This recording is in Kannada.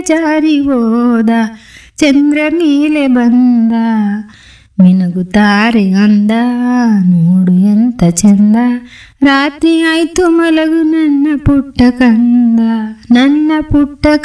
ಜಾರಿ ಹೋದ ಚಂದ್ರ ಮೇಲೆ ಬಂದ ಮಿನುಗುತ್ತಾರೆ ಅಂದ ನೋಡು ಎಂತ ಚಂದ ರಾತ್ರಿ ಆಯ್ತು ಮಲಗು ನನ್ನ ಪುಟ್ಟ ಕಂದ ನನ್ನ ಪುಟ್ಟ